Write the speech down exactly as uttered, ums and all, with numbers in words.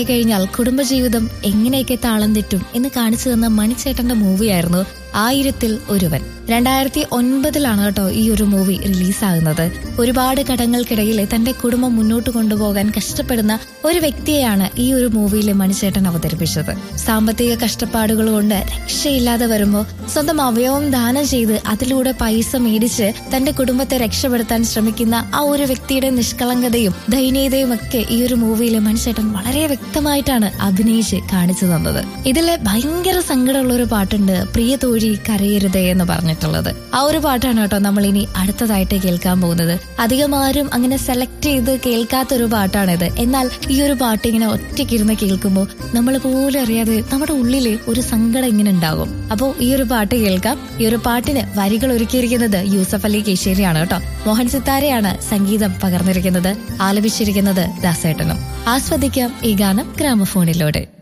കഴിഞ്ഞാൽ കുടുംബജീവിതം എങ്ങനെയൊക്കെ താളം തെറ്റും എന്ന് കാണിച്ചു തന്ന മണിച്ചേട്ടന്റെ മൂവിയായിരുന്നു ആയിരത്തിൽ ഒരുവൻ. രണ്ടായിരത്തി ഒൻപതിലാണ് കേട്ടോ ഈ ഒരു മൂവി റിലീസാകുന്നത്. ഒരുപാട് കടങ്ങൾക്കിടയിൽ തന്റെ കുടുംബം മുന്നോട്ട് കൊണ്ടുപോകാൻ കഷ്ടപ്പെടുന്ന ഒരു വ്യക്തിയെയാണ് ഈ ഒരു മൂവിയിൽ മണിച്ചേട്ടൻ അവതരിപ്പിച്ചത്. സാമ്പത്തിക കഷ്ടപ്പാടുകൾ കൊണ്ട് രക്ഷയില്ലാതെ വരുമ്പോൾ സ്വന്തം അവയവം ദാനം ചെയ്ത് അതിലൂടെ പൈസ മേടിച്ച് തന്റെ കുടുംബത്തെ രക്ഷപ്പെടുത്താൻ ശ്രമിക്കുന്ന ആ ഒരു വ്യക്തിയുടെ നിഷ്കളങ്കതയും ദയനീയതയും ഒക്കെ ഈ ഒരു മൂവിയിൽ മണിച്ചേട്ടൻ വളരെ വ്യക്തമായിട്ടാണ് അഭിനയിച്ച് കാണിച്ചു തന്നത്. ഇതിലെ ഭയങ്കര സങ്കടമുള്ള ഒരു പാട്ടുണ്ട്, പ്രിയ തോഴി കരയരുതേ എന്ന് പറഞ്ഞിട്ടുള്ളത്. ആ ഒരു പാട്ടാണ് കേട്ടോ നമ്മൾ ഇനി അടുത്തതായിട്ട് കേൾക്കാൻ പോകുന്നത്. അധികം ആരും അങ്ങനെ സെലക്ട് ചെയ്ത് കേൾക്കാത്തൊരു പാട്ടാണിത്. എന്നാൽ ഈ ഒരു പാട്ട് ഇങ്ങനെ ഒറ്റയ്ക്കിരുന്ന് കേൾക്കുമ്പോൾ നമ്മൾ പോലും അറിയാതെ നമ്മുടെ ഉള്ളില് ഒരു സങ്കടം ഇങ്ങനെ ഉണ്ടാകും. അപ്പോ ഈ ഒരു പാട്ട് കേൾക്കാം. ഈ ഒരു പാട്ടിന് വരികൾ ഒരുക്കിയിരിക്കുന്നത് യൂസഫ് അലി കേശേരിയാണ് കേട്ടോ. മോഹൻ സിത്താരയാണ് സംഗീതം പകർന്നിരിക്കുന്നത്. ആലപിച്ചിരിക്കുന്നത് ദാസേട്ടനും. ആസ്വദിക്കാം ഈ ഗാനം ഗ്രാമഫോണിലൂടെ.